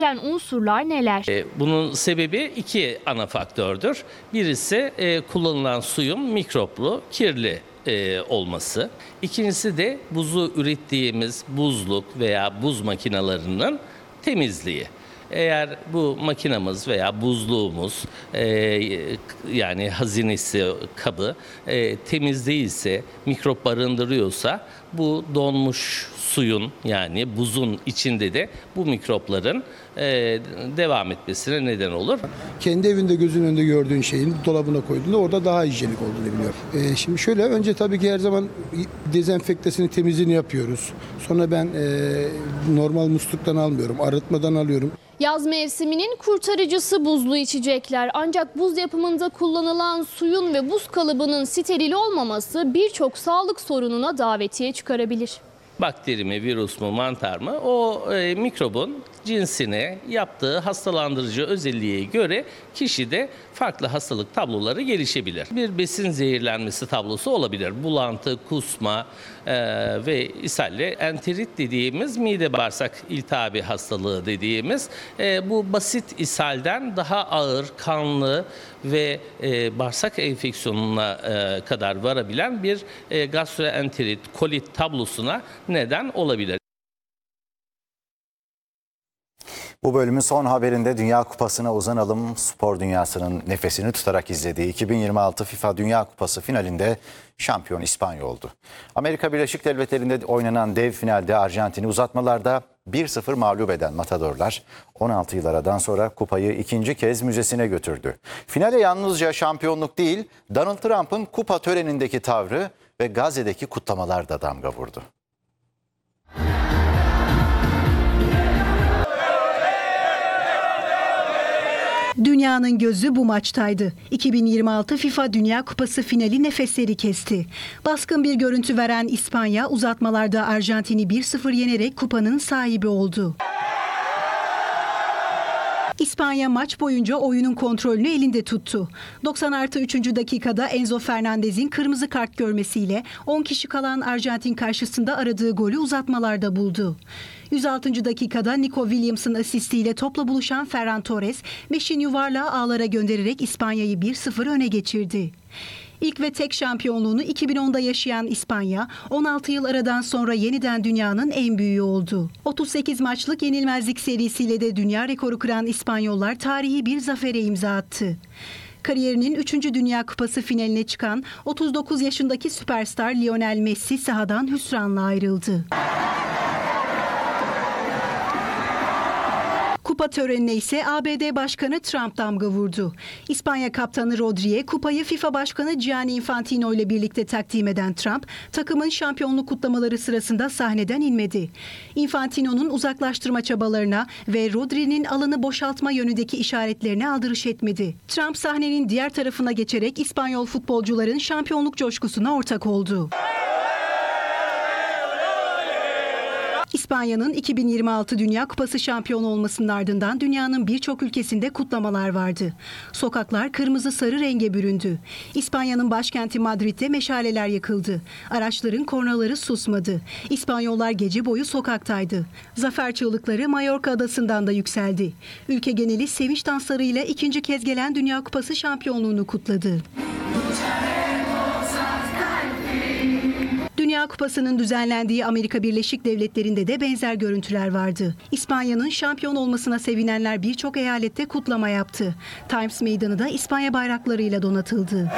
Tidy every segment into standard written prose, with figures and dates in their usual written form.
unsurlar neler? Bunun sebebi iki ana faktördür. Birisi kullanılan suyun mikroplu, kirli olması. İkincisi de buzu ürettiğimiz buzluk veya buz makinelerinin temizliği. Eğer bu makinamız veya buzluğumuz yani hazinesi, kabı temiz değilse, mikrop barındırıyorsa bu donmuş suyun yani buzun içinde de bu mikropların devam etmesine neden olur. Kendi evinde gözünün önünde gördüğün şeyin dolabına koyduğunda orada daha hijyenik olduğunu biliyorum. Şimdi şöyle önce tabii ki her zaman dezenfektasını temizliğini yapıyoruz. Sonra ben normal musluktan almıyorum, arıtmadan alıyorum. Yaz mevsiminin kurtarıcısı buzlu içecekler. Ancak buz yapımında kullanılan suyun ve buz kalıbının steril olmaması birçok sağlık sorununa davetiye çıkarabilir. Bakteri mi, virüs mü, mantar mı o mikrobun cinsine, yaptığı hastalandırıcı özelliğe göre kişide farklı hastalık tabloları gelişebilir. Bir besin zehirlenmesi tablosu olabilir. Bulantı, kusma ve ishalle enterit dediğimiz mide bağırsak iltihabi hastalığı dediğimiz bu basit ishalden daha ağır, kanlı ve bağırsak enfeksiyonuna kadar varabilen bir gastroenterit, kolit tablosuna neden olabilir. Bu bölümün son haberinde Dünya Kupası'na uzanalım. Spor dünyasının nefesini tutarak izlediği 2026 FIFA Dünya Kupası finalinde şampiyon İspanya oldu. Amerika Birleşik Devletleri'nde oynanan dev finalde Arjantin'i uzatmalarda 1-0 mağlup eden Matadorlar 16 yıl aradan sonra kupayı ikinci kez müzesine götürdü. Finale yalnızca şampiyonluk değil, Donald Trump'ın kupa törenindeki tavrı ve Gazze'deki kutlamalar da damga vurdu. Dünyanın gözü bu maçtaydı. 2026 FIFA Dünya Kupası finali nefesleri kesti. Baskın bir görüntü veren İspanya uzatmalarda Arjantin'i 1-0 yenerek kupanın sahibi oldu. İspanya maç boyunca oyunun kontrolünü elinde tuttu. 90+3. dakikada Enzo Fernandez'in kırmızı kart görmesiyle 10 kişi kalan Arjantin karşısında aradığı golü uzatmalarda buldu. 106. dakikada Nico Williams'ın asistiyle topla buluşan Ferran Torres, 5'in yuvarlağı ağlara göndererek İspanya'yı 1-0 öne geçirdi. İlk ve tek şampiyonluğunu 2010'da yaşayan İspanya, 16 yıl aradan sonra yeniden dünyanın en büyüğü oldu. 38 maçlık yenilmezlik serisiyle de dünya rekoru kıran İspanyollar tarihi bir zafere imza attı. Kariyerinin 3. Dünya Kupası finaline çıkan 39 yaşındaki süperstar Lionel Messi sahadan hüsranla ayrıldı. Kupa törenine ise ABD Başkanı Trump damga vurdu. İspanya kaptanı Rodri'ye kupayı FIFA Başkanı Gianni Infantino ile birlikte takdim eden Trump, takımın şampiyonluk kutlamaları sırasında sahneden inmedi. Infantino'nun uzaklaştırma çabalarına ve Rodri'nin alanı boşaltma yönündeki işaretlerine aldırış etmedi. Trump sahnenin diğer tarafına geçerek İspanyol futbolcuların şampiyonluk coşkusuna ortak oldu. İspanya'nın 2026 Dünya Kupası şampiyonu olmasının ardından dünyanın birçok ülkesinde kutlamalar vardı. Sokaklar kırmızı sarı renge büründü. İspanya'nın başkenti Madrid'de meşaleler yakıldı. Araçların kornaları susmadı. İspanyollar gece boyu sokaktaydı. Zafer çığlıkları Mallorca adasından da yükseldi. Ülke geneli sevinç danslarıyla ikinci kez gelen Dünya Kupası şampiyonluğunu kutladı. Dünya Kupası'nın düzenlendiği Amerika Birleşik Devletleri'nde de benzer görüntüler vardı. İspanya'nın şampiyon olmasına sevinenler birçok eyalette kutlama yaptı. Times Meydanı da İspanya bayraklarıyla donatıldı.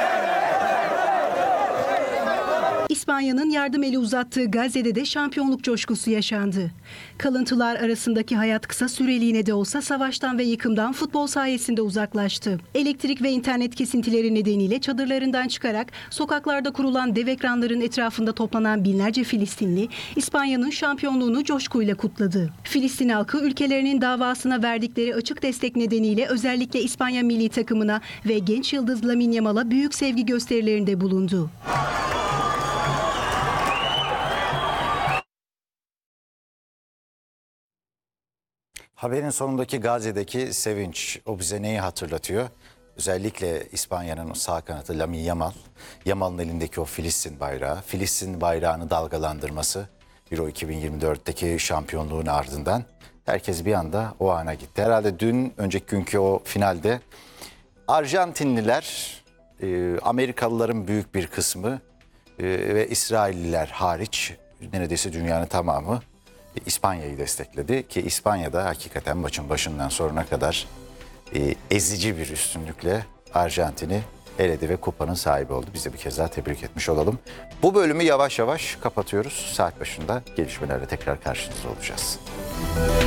İspanya'nın yardım eli uzattığı Gazze'de de şampiyonluk coşkusu yaşandı. Kalıntılar arasındaki hayat kısa süreliğine de olsa savaştan ve yıkımdan futbol sayesinde uzaklaştı. Elektrik ve internet kesintileri nedeniyle çadırlarından çıkarak sokaklarda kurulan dev ekranların etrafında toplanan binlerce Filistinli, İspanya'nın şampiyonluğunu coşkuyla kutladı. Filistin halkı ülkelerinin davasına verdikleri açık destek nedeniyle özellikle İspanya milli takımına ve genç yıldız Lamine Yamal'a büyük sevgi gösterilerinde bulundu. Haberin sonundaki Gazze'deki sevinç, o bize neyi hatırlatıyor? Özellikle İspanya'nın sağ kanatı Lamine Yamal, Yamal'ın elindeki o Filistin bayrağı, Filistin bayrağını dalgalandırması Euro 2024'teki şampiyonluğun ardından Herkes bir anda o ana gitti. Herhalde dün, önceki günkü o finalde Arjantinliler, Amerikalıların büyük bir kısmı ve İsrailliler hariç neredeyse dünyanın tamamı İspanya'yı destekledi. Ki İspanya'da hakikaten maçın başından sonuna kadar ezici bir üstünlükle Arjantin'i eledi ve kupanın sahibi oldu. Biz de bir kez daha tebrik etmiş olalım. Bu bölümü yavaş yavaş kapatıyoruz. Saat başında gelişmelerle tekrar karşınızda olacağız.